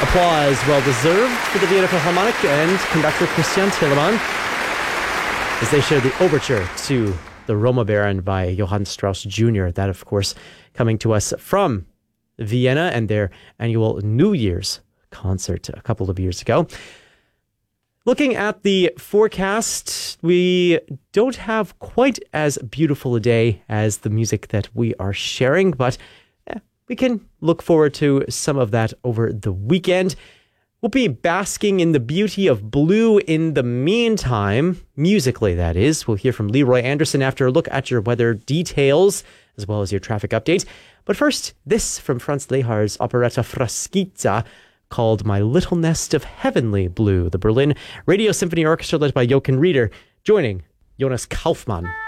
Applause well deserved for the Vienna Philharmonic and conductor Christian Telemann as they share the overture to the Roma Baron by Johann Strauss Jr. That, of course, coming to us from Vienna and their annual New Year's concert a couple of years ago. Looking at the forecast, we don't have quite as beautiful a day as the music that we are sharing, but we can look forward to some of that over the weekend. We'll be basking in the beauty of blue in the meantime, musically that is. We'll hear from Leroy Anderson after a look at your weather details, as well as your traffic update. But first, this from Franz Lehar's operetta Frasquita, called My Little Nest of Heavenly Blue, the Berlin Radio Symphony Orchestra led by Jochen Rieder, joining Jonas Kaufmann.